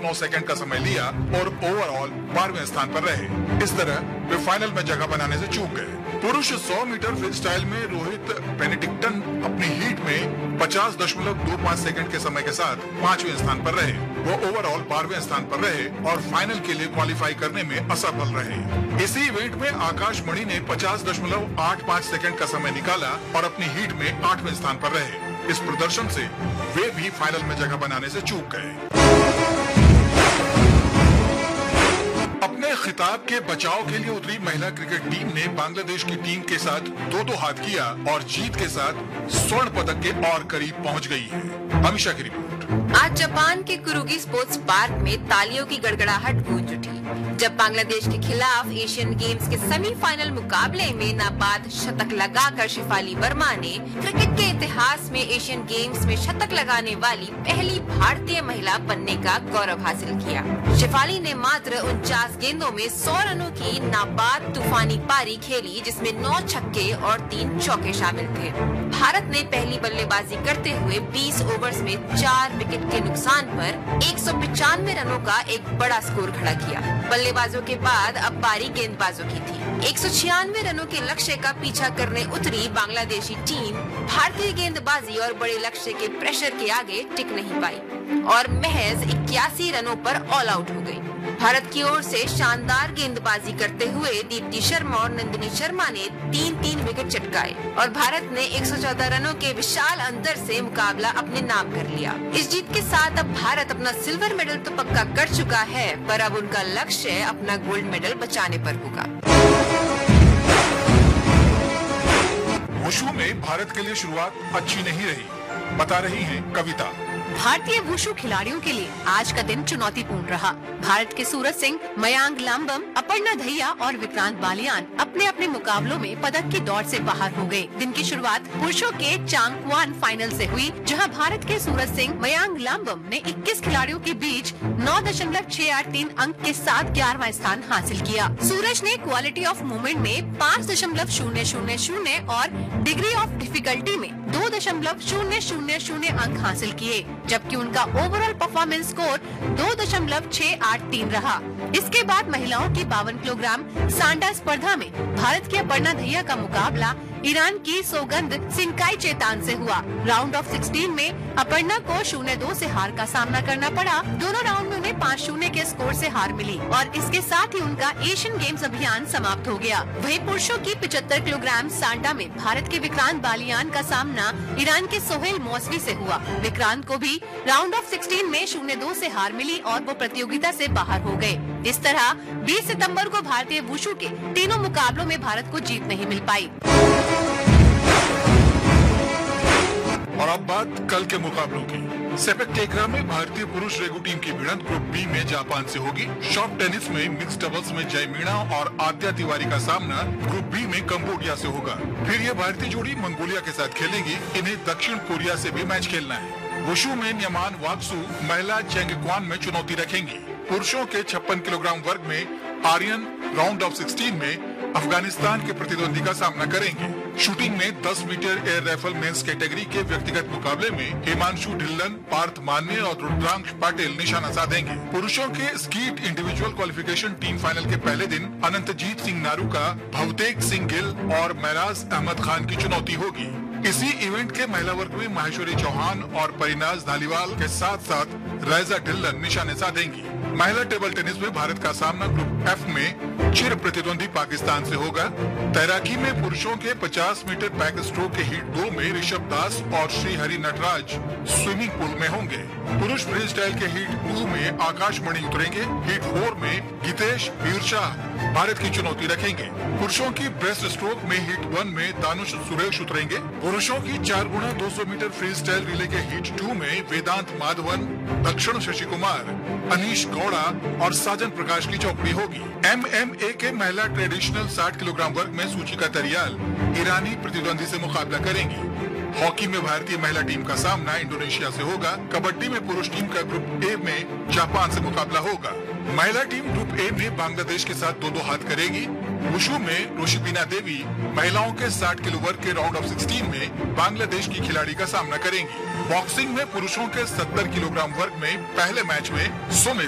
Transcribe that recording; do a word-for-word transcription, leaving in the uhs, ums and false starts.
दशमलव नौ सेकंड का समय लिया और ओवरऑल बारहवें स्थान पर रहे। इस तरह वे फाइनल में जगह बनाने से चूक गए। पुरुष सौ मीटर फ्री स्टाइल में रोहित बेनेडिक्टन अपनी हीट में पचास दशमलव दो पाँच सेकंड के समय के साथ पांचवें स्थान पर रहे। वो ओवरऑल बारहवें स्थान पर रहे और फाइनल के लिए क्वालिफाई करने में असफल रहे। इसी इवेंट में आकाश मणि ने पचास दशमलव आठ पाँच सेकंड का समय निकाला और अपनी हीट में आठवें स्थान पर रहे। इस प्रदर्शन से वे भी फाइनल में जगह बनाने से चूक गए। अपने खिताब के बचाव के लिए उतरी महिला क्रिकेट टीम ने बांग्लादेश की टीम के साथ दो दो हाथ किया और जीत के साथ स्वर्ण पदक के और करीब पहुंच गई है। अमीषा की रिपोर्ट। आज जापान के कुरुगी स्पोर्ट्स पार्क में तालियों की गड़गड़ाहट गूंज उठी जब बांग्लादेश के खिलाफ एशियन गेम्स के सेमीफाइनल मुकाबले में नाबाद शतक लगाकर शेफाली वर्मा ने क्रिकेट के इतिहास में एशियन गेम्स में शतक लगाने वाली पहली भारतीय महिला बनने का गौरव हासिल किया। शेफाली ने मात्र उनचास गेंदों में सौ रनों की नाबाद तूफानी पारी खेली, जिसमें नौ छक्के और तीन चौके शामिल थे। भारत ने पहली बल्लेबाजी करते हुए बीस ओवर्स में चार विकेट के नुकसान पर एक सौ पचानवे रनों का एक बड़ा स्कोर खड़ा किया। बल्लेबाजों के बाद अब पारी गेंदबाजों की थी। एक सौ छियानवे रनों के लक्ष्य का पीछा करने उतरी बांग्लादेशी टीम भारतीय गेंदबाजी और बड़े लक्ष्य के प्रेशर के आगे टिक नहीं पाई और महज इक्यासी रनों पर ऑल आउट हो गई। भारत की ओर से शानदार गेंदबाजी करते हुए दीप्ति शर्मा और नंदिनी शर्मा ने तीन तीन विकेट चटकाए और भारत ने एक सौ चौदह रनों के विशाल अंतर से मुकाबला अपने नाम कर लिया। इस जीत के साथ अब भारत अपना सिल्वर मेडल तो पक्का कर चुका है, पर अब उनका लक्ष्य अपना गोल्ड मेडल बचाने पर होगा। वुशु में भारत के लिए शुरुआत अच्छी नहीं रही, बता रही हैं कविता। भारतीय वुशु खिलाड़ियों के लिए आज का दिन चुनौतीपूर्ण रहा। भारत के सूरज सिंह, मयांक लांबम, अपर्णा दहिया और विक्रांत बालियान अपने अपने मुकाबलों में पदक की दौड़ से बाहर हो गए। दिन की शुरुआत पुरुषों के चांगक्वान फाइनल से हुई, जहां भारत के सूरज सिंह, मयांक लांबम ने इक्कीस खिलाड़ियों के बीच नौ दशमलव छह आठ तीन अंक के साथ ग्यारहवां स्थान हासिल किया। सूरज ने क्वालिटी ऑफ मूवमेंट में पाँच दशमलव शून्य शून्य शून्य और डिग्री ऑफ डिफिकल्टी में दो दशमलव शून्य शून्य शून्य अंक हासिल किए, जबकि उनका ओवरऑल परफॉर्मेंस स्कोर दो दशमलव छह आठ तीन रहा। इसके बाद महिलाओं की बावन किलोग्राम सांडा स्पर्धा में भारत की अपर्णा दहिया का मुकाबला ईरान की सौगंध सिंकाई चेतान से हुआ। राउंड ऑफ सोलह में अपर्णा को शून्य दो से हार का सामना करना पड़ा। दोनों राउंड में उन्हें पाँच शून्य के स्कोर से हार मिली और इसके साथ ही उनका एशियन गेम्स अभियान समाप्त हो गया। वहीं पुरुषों की पचहत्तर किलोग्राम सांडा में भारत के विक्रांत बालियान का सामना ईरान के सोहेल मौसवी से हुआ। विक्रांत को भी राउंड ऑफ सोलह में शून्य दो से हार मिली और वो प्रतियोगिता से बाहर हो गए। इस तरह बीस सितंबर को भारतीय वुशु के तीनों मुकाबलों में भारत को जीत नहीं मिल पाई। और अब बात कल के मुकाबलों की। सेपक टेकरा में भारतीय पुरुष रेगू टीम की भिड़ंत ग्रुप बी में जापान से होगी। शॉट टेनिस में मिक्स डबल्स में जय मीणा और आद्या तिवारी का सामना ग्रुप बी में कंबोडिया से होगा। फिर यह भारतीय जोड़ी मंगोलिया के साथ खेलेगी। इन्हें दक्षिण कोरिया से भी मैच खेलना है। वुशु में न्यमान वाक्सु महिला चेंगक्वान में चुनौती रखेंगी। पुरुषों के छप्पन किलोग्राम वर्ग में आर्यन राउंड ऑफ सोलह में अफगानिस्तान के प्रतिद्वंदी का सामना करेंगे। शूटिंग में दस metre air rifle men's category के व्यक्तिगत मुकाबले में हिमांशु ढिल्लन, पार्थ मान्य और रुद्रांश पाटिल निशाना साधेंगे। पुरुषों के skeet individual qualification team final के पहले दिन अनंतजीत सिंह नारू का भवतेक सिंह गिल और महराज अहमद खान की चुनौती होगी। इसी इवेंट के महिला वर्ग में माहेश्वरी चौहान और परिनाज धालीवाल के साथ साथ रैजा ढिल्लन निशाने साधेंगी। महिला टेबल टेनिस में भारत का सामना ग्रुप एफ में चिर प्रतिद्वंदी पाकिस्तान से होगा। तैराकी में पुरुषों के पचास मीटर बैक स्ट्रोक के हीट दो में ऋषभ दास और श्रीहरि नटराज स्विमिंग पूल में होंगे। पुरुष फ्री स्टाइल के हीट टू में आकाश मणि उतरेंगे। हीट फोर में गीतेश वीरशाह भारत की चुनौती रखेंगे। पुरुषों की ब्रेस्ट स्ट्रोक में हीट वन में दानुश सुरेश उतरेंगे। पुरुषों की चार गुना दो सौ मीटर फ्री स्टाइल रिले के हीट टू में वेदांत माधवन, दक्षिण शशि कुमार, अनीश गौड़ा और साजन प्रकाश की चौकड़ी होगी। एम एम ए के महिला ट्रेडिशनल साठ किलोग्राम वर्ग में सूचिका तरियाल ईरानी प्रतिद्वंदी से मुकाबला करेंगी। हॉकी में भारतीय महिला टीम का सामना इंडोनेशिया से होगा। कबड्डी में पुरुष टीम का ग्रुप ए में जापान से मुकाबला होगा। महिला टीम ग्रुप ए में बांग्लादेश के साथ दो दो हाथ करेगी। वुशु में रोशिबिना देवी महिलाओं के साठ किलो वर्ग के राउंड ऑफ सोलह में बांग्लादेश की खिलाड़ी का सामना करेंगी। बॉक्सिंग में पुरुषों के सत्तर किलोग्राम वर्ग में पहले मैच में सुमित